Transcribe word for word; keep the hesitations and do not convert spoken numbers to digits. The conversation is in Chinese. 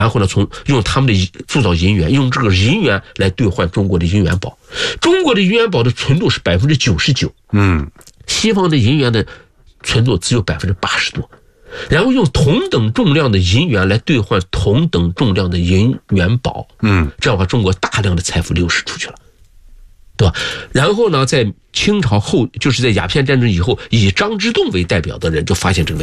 然后呢，从用他们的铸造银元，用这个银元来兑换中国的银元宝。中国的银元宝的纯度是百分之九十九， 嗯， 西方的银元的纯度只有百分之八十多。然后用同等重量的银元来兑换同等重量的银元宝， 嗯， 这样的话，中国大量的财富流失出去了，对吧？然后呢，在清朝后，就是在鸦片战争以后，以张之洞为代表的人就发现这个问题。